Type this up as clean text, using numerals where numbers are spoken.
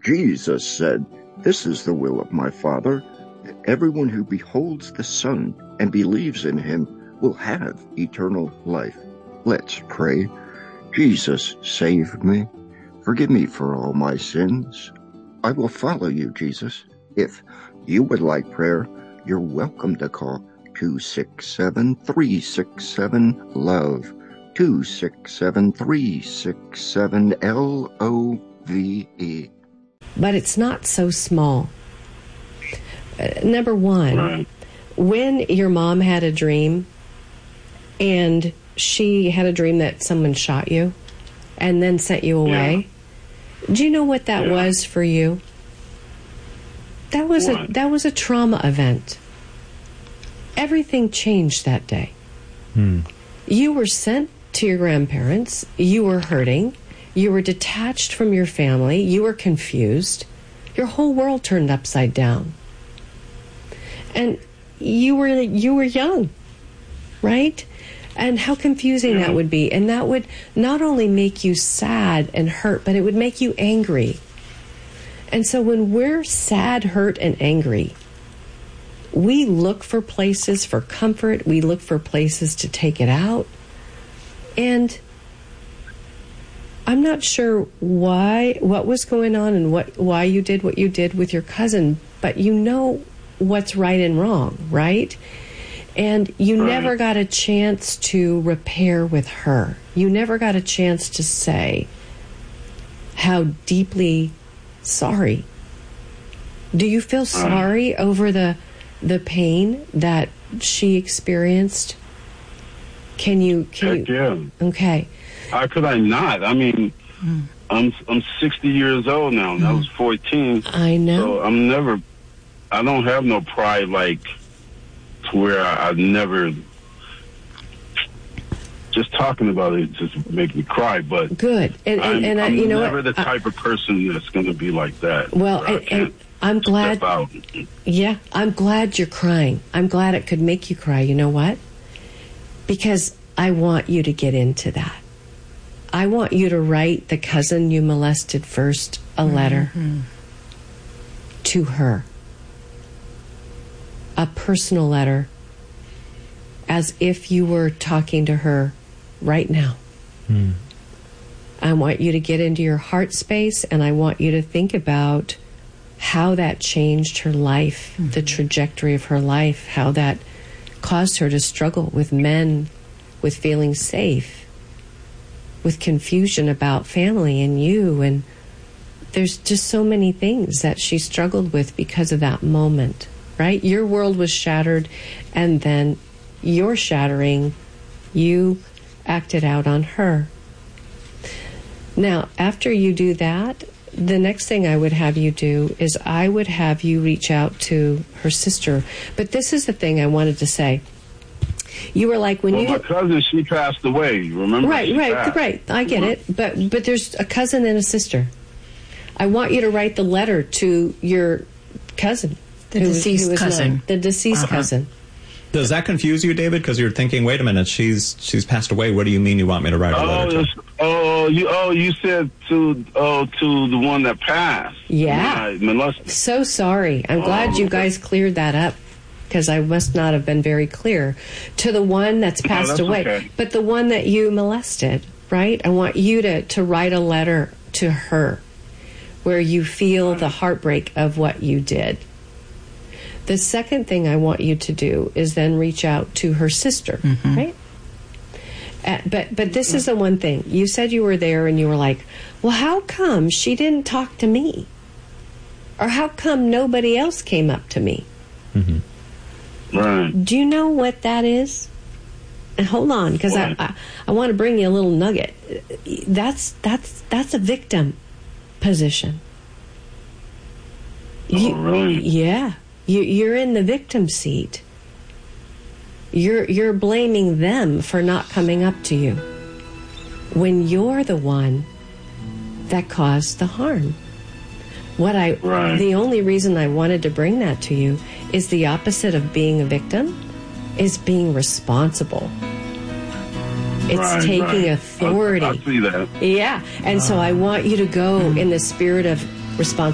Jesus said, "This is the will of my Father, that everyone who beholds the Son and believes in him will have eternal life." Let's pray. Jesus, save me. Forgive me for all my sins. I will follow you, Jesus. If you would like prayer, you're welcome to call 267-367-LOVE, 267-367-LOVE. But it's not so small. Number one, when your mom had a dream and she had a dream that someone shot you and then sent you away, do you know what that was for you? That was a trauma event. Everything changed that day. You were sent to your grandparents. You were hurting. You were detached from your family. You were confused. Your whole world turned upside down. And you were young, right? And how confusing that would be. And that would not only make you sad and hurt, but it would make you angry. And so when we're sad, hurt, and angry, we look for places for comfort. We look for places to take it out. And I'm not sure what was going on and why you did what you did with your cousin, but you know what's right and wrong, right? And you never got a chance to repair with her. You never got a chance to say how deeply sorry. Do you feel sorry over the pain that she experienced? Can you? Yeah. Okay. How could I not? I mean, I'm 60 years old now, and I was 14. I know. So I don't have no pride like to where I never, just talking about it just make me cry, but good. And I'm you know never what? the type of person that's going to be like that. Well, and I'm glad. Yeah, I'm glad you're crying. I'm glad it could make you cry. You know what? Because I want you to get into that. I want you to write the cousin you molested first a letter to her. A personal letter, as if you were talking to her right now. I want you to get into your heart space, and I want you to think about how that changed her life, the trajectory of her life, how that caused her to struggle with men, with feeling safe, with confusion about family and you. And there's just so many things that she struggled with because of that moment, right? Your world was shattered, and then your shattering, you acted out on her. Now, after you do that, the next thing I would have you do is I would have you reach out to her sister. But this is the thing I wanted to say. You were like, when my cousin, she passed away. Remember? Right. I get it. But there's a cousin and a sister. I want you to write the letter to your cousin. The deceased cousin. The deceased cousin. Does that confuse you, David? Because you're thinking, wait a minute, she's passed away. What do you mean you want me to write a letter to her? You said to the one that passed. Yeah. So sorry. I'm glad you guys cleared that up, because I must not have been very clear. To the one that's passed away. Okay. But the one that you molested, right? I want you to write a letter to her where you feel the heartbreak of what you did. The second thing I want you to do is then reach out to her sister, right? But this is the one thing. You said you were there and you were like, well, how come she didn't talk to me? Or how come nobody else came up to me? Right. Do you know what that is? And hold on, because I want to bring you a little nugget. That's a victim position. Really? Yeah. You're in the victim seat. You're blaming them for not coming up to you when you're the one that caused the harm. The only reason I wanted to bring that to you is the opposite of being a victim is being responsible. It's taking authority. I see that. Yeah. And so I want you to go in the spirit of responsibility.